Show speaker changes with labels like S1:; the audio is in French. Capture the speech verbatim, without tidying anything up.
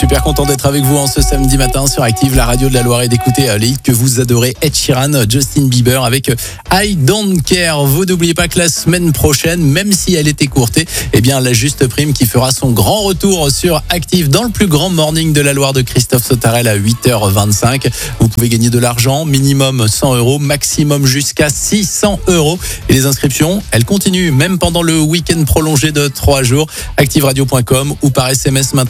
S1: Super content d'être avec vous en ce samedi matin sur Active, la radio de la Loire, et d'écouter les hits que vous adorez. Ed Sheeran, Justin Bieber avec I Don't Care. Vous n'oubliez pas que la semaine prochaine, même si elle est écourtée, eh bien la Juste Prime qui fera son grand retour sur Active dans le plus grand morning de la Loire de Christophe Sautarel à huit heures vingt-cinq. Vous pouvez gagner de l'argent, minimum cent euros, maximum jusqu'à six cents euros. Et les inscriptions, elles continuent même pendant le week-end prolongé de trois jours. active radio point com ou par S M S maintenant.